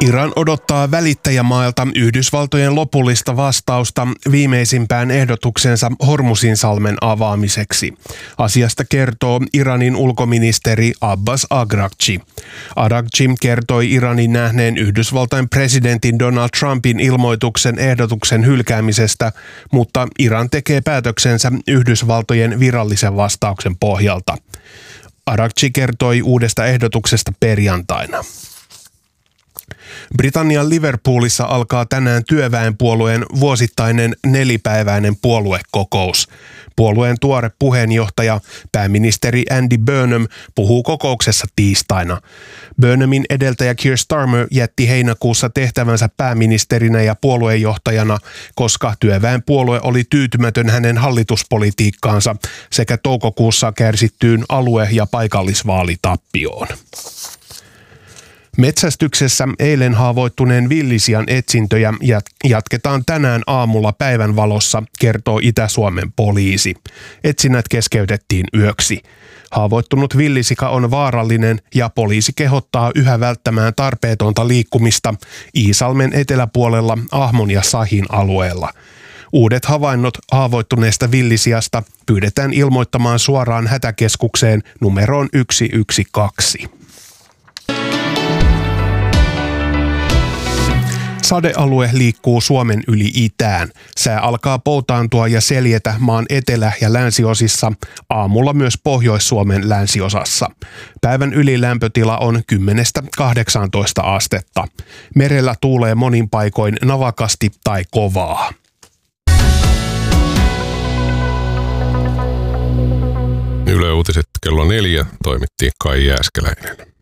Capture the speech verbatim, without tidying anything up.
Iran odottaa välittäjämailta Yhdysvaltojen lopullista vastausta viimeisimpään ehdotuksensa Hormuzinsalmen avaamiseksi. Asiasta kertoo Iranin ulkoministeri Abbas Araghchi. Araghchi kertoi Iranin nähneen Yhdysvaltain presidentin Donald Trumpin ilmoituksen ehdotuksen hylkäämisestä, mutta Iran tekee päätöksensä Yhdysvaltojen virallisen vastauksen pohjalta. Araghchi kertoi uudesta ehdotuksesta perjantaina. Britannian Liverpoolissa alkaa tänään työväenpuolueen vuosittainen nelipäiväinen puoluekokous. Puolueen tuore puheenjohtaja, pääministeri Andy Burnham, puhuu kokouksessa tiistaina. Burnhamin edeltäjä Keir Starmer jätti heinäkuussa tehtävänsä pääministerinä ja puoluejohtajana, koska työväenpuolue oli tyytymätön hänen hallituspolitiikkaansa sekä toukokuussa kärsittyyn alue- ja paikallisvaalitappioon. Metsästyksessä eilen haavoittuneen villisian etsintöjä jatketaan tänään aamulla päivänvalossa, kertoo Itä-Suomen poliisi. Etsinnät keskeytettiin yöksi. Haavoittunut villisika on vaarallinen ja poliisi kehottaa yhä välttämään tarpeetonta liikkumista Iisalmen eteläpuolella Ahmon ja Sahin alueella. Uudet havainnot haavoittuneesta villisiasta pyydetään ilmoittamaan suoraan hätäkeskukseen numeroon yksi yksi kaksi. Sadealue liikkuu Suomen yli itään. Sää alkaa poutaantua ja seljetä maan etelä- ja länsiosissa, aamulla myös Pohjois-Suomen länsiosassa. Päivän ylilämpötila on kymmenestä kahdeksaantoista astetta. Merellä tuulee monin paikoin navakasti tai kovaa. Yle Uutiset kello neljä toimitti Kai Jääskeläinen.